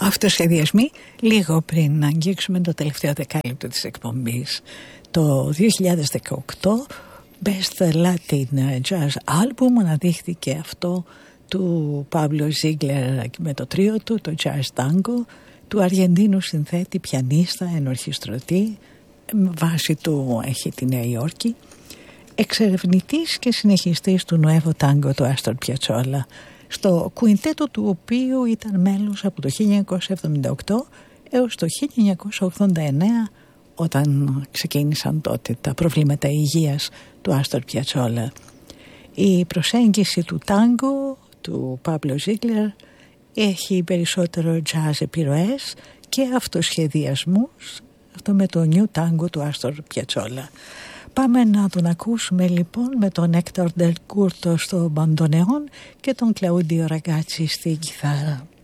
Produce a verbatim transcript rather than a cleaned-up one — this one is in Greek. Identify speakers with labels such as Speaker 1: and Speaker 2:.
Speaker 1: Αυτοσχεδιασμοί λίγο πριν να αγγίξουμε το τελευταίο δεκάλεπτο της εκπομπής. Το δύο χιλιάδες δεκαοκτώ Best Latin Jazz Album αναδείχθηκε αυτό του Παύλο Ζίγκλερ με το τρίο του, το Jazz Tango, του Αργεντίνου συνθέτη, πιανίστα, ενορχιστρωτή, βάση του έχει τη Νέα Υόρκη, εξερευνητής και συνεχιστής του Nuevo Tango του Άστορ Πιατσόλα, στο κουιντέτο του οποίου ήταν μέλος από το χίλια εννιακόσια εβδομήντα οκτώ έως το χίλια εννιακόσια ογδόντα εννέα, όταν ξεκίνησαν τότε τα προβλήματα υγείας του Άστορ Πιατσόλα. Η προσέγγιση του τάγκο του Παύλο Ζίγκλερ έχει περισσότερο jazz επιρροές και αυτοσχεδιασμούς, αυτό με το New Tango του Άστορ Πιατσόλα. Πάμε να τον ακούσουμε λοιπόν με τον Έκτορ Ντελ Κούρτο στο μπαντονεόν και τον Κλαούντιο Ραγκάτσι στη κιθάρα.